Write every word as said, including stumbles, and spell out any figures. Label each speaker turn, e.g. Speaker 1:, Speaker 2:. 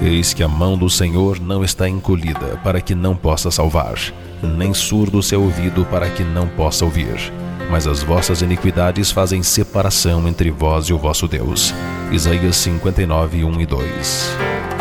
Speaker 1: Eis que a mão do Senhor não está encolhida para que não possa salvar, nem surdo o seu ouvido para que não possa ouvir. Mas as vossas iniquidades fazem separação entre vós e o vosso Deus. Isaías cinquenta e nove, um e dois.